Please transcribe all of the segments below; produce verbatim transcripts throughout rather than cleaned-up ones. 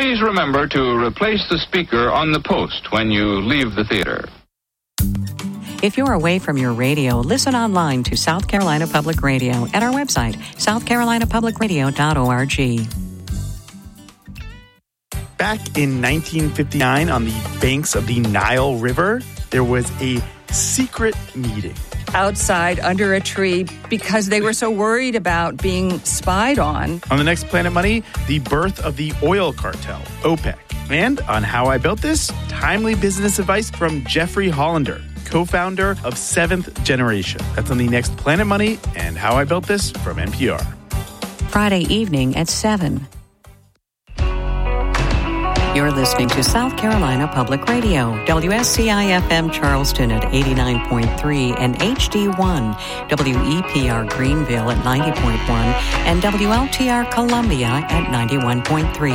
Please remember to replace the speaker on the post when you leave the theater. If you're away from your radio, listen online to South Carolina Public Radio at our website, south carolina public radio dot org. Back in nineteen fifty-nine, on the banks of the Nile River, there was a secret meeting. Outside under a tree because they were so worried about being spied on. On the next Planet Money, the birth of the oil cartel, OPEC. And on How I Built This, timely business advice from Jeffrey Hollander, co-founder of Seventh Generation. That's on the next Planet Money and How I Built This from N P R. Friday evening at seven. You're listening to South Carolina Public Radio, W S C I F M Charleston at eighty-nine point three and H D one, W E P R Greenville at ninety point one, and W L T R Columbia at ninety-one point three.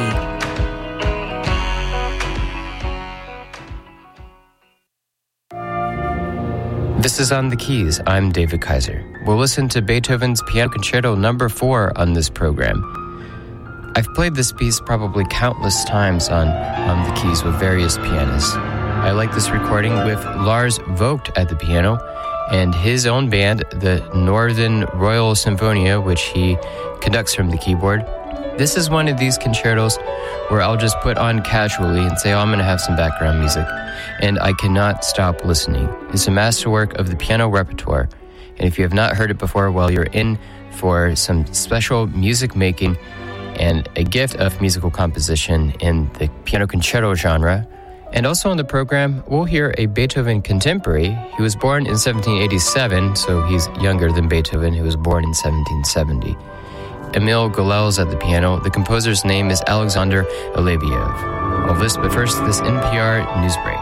This is On the Keys. I'm David Kaiser. We'll listen to Beethoven's Piano Concerto Number four on this program. I've played this piece probably countless times on, on the keys with various pianists. I like this recording with Lars Vogt at the piano and his own band, the Northern Royal Symphonia, which he conducts from the keyboard. This is one of these concertos where I'll just put on casually and say, oh, I'm going to have some background music. And I cannot stop listening. It's a masterwork of the piano repertoire. And if you have not heard it before, well, you're in for some special music making and a gift of musical composition in the piano concerto genre. And also on the program, we'll hear a Beethoven contemporary. He was born in seventeen eighty-seven, so he's younger than Beethoven, who was born in seventeen seventy. Emil Golel's at the piano. The composer's name is Alexander Alebiev. All this, but first, this N P R Newsbreak.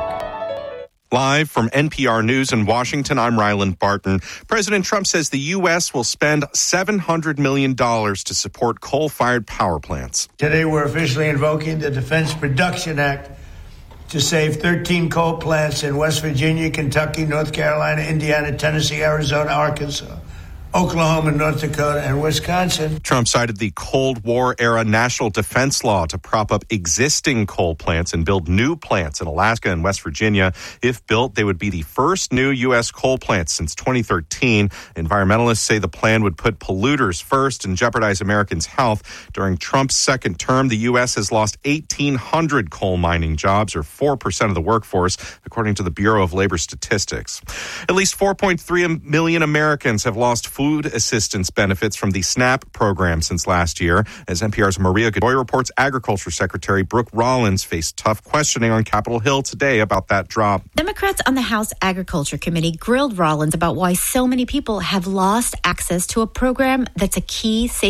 Live from N P R News in Washington, I'm Ryland Barton. President Trump says the U S will spend seven hundred million dollars to support coal-fired power plants. Today we're officially invoking the Defense Production Act to save thirteen coal plants in West Virginia, Kentucky, North Carolina, Indiana, Tennessee, Arizona, Arkansas, Oklahoma, North Dakota, and Wisconsin. Trump cited the Cold War-era national defense law to prop up existing coal plants and build new plants in Alaska and West Virginia. If built, they would be the first new U S coal plants since twenty thirteen. Environmentalists say the plan would put polluters first and jeopardize Americans' health. During Trump's second term, the U S has lost eighteen hundred coal mining jobs, or four percent of the workforce, according to the Bureau of Labor Statistics. At least four point three million Americans have lost food Food assistance benefits from the SNAP program since last year. As N P R's Maria Godoy reports, Agriculture Secretary Brooke Rollins faced tough questioning on Capitol Hill today about that drop. Democrats on the House Agriculture Committee grilled Rollins about why so many people have lost access to a program that's a key safety